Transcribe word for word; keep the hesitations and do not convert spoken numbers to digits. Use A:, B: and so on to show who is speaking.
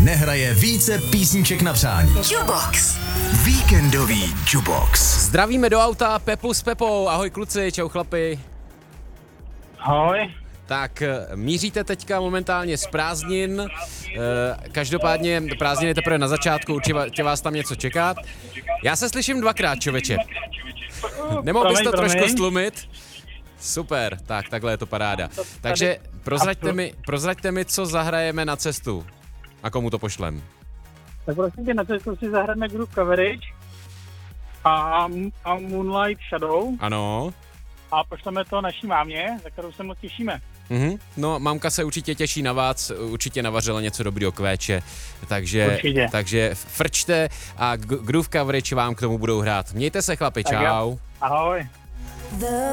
A: nehraje více písniček na přání.
B: Jubox.
A: Víkendový Jubox.
C: Zdravíme do auta Pepu s Pepou. Ahoj kluci, čau chlapi.
D: Ahoj.
C: Tak míříte teďka momentálně z prázdnin, každopádně prázdniny teprve na začátku, určitě vás tam něco čeká. Já se slyším dvakrát, čověče. Nemohl bys to trošku stlumit? Super, tak takhle je to paráda. Takže prozraďte mi, prozraďte mi, co zahrajeme na cestu a komu to pošlem.
D: Tak prosím tě, na cestu si zahrajeme Groove Coverage a, a Moonlight Shadow.
C: Ano.
D: A pošleme to naší mámě, za kterou se moc těšíme.
C: Mhm. No, mamka se určitě těší na vás, určitě navařila něco dobrýho k véče, takže,
D: Určitě.
C: takže frčte a Groove Coverage vám k tomu budou hrát. Mějte se chlapi,
D: Tak
C: čau.
D: jo. Ahoj.
B: The